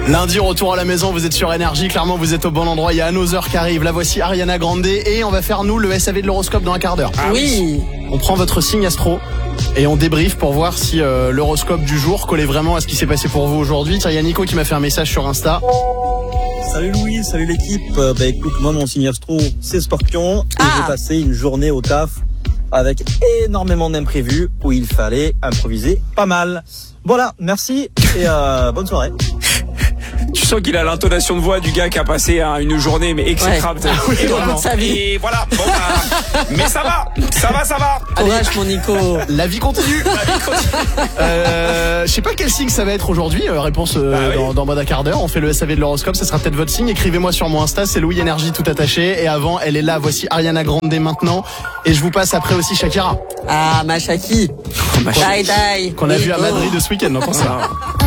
Lundi, retour à la maison, vous êtes sur Énergie, clairement vous êtes au bon endroit, il y a Another qui arrive, la voici Ariana Grande et on va faire nous le SAV de l'horoscope dans un quart d'heure. Ah oui. On prend votre signe astro et on débriefe pour voir si l'horoscope du jour collait vraiment à ce qui s'est passé pour vous aujourd'hui. Tiens, il y a Nico qui m'a fait un message sur Insta. Salut Louis, salut l'équipe. Écoute, moi mon signe astro c'est Scorpion et j'ai passé une journée au taf avec énormément d'imprévus où il fallait improviser pas mal. Voilà, merci et bonne soirée. Tu sens qu'il a l'intonation de voix du gars qui a passé une journée mais exécrable. Ouais. Et voilà. Bon, mais ça va. Courage mon Nico. La vie continue. Je sais pas quel signe ça va être aujourd'hui. Réponse dans moins d'un quart d'heure. On fait le SAV de l'horoscope. Ça sera peut-être votre signe. Écrivez-moi sur mon Insta. C'est Louis Énergie tout attaché. Et avant, elle est là. Voici Ariana Grande maintenant. Et je vous passe après aussi Shakira. Ah, ma Shaki. Die. Qu'on a vu à Madrid ce week-end. On pense ça.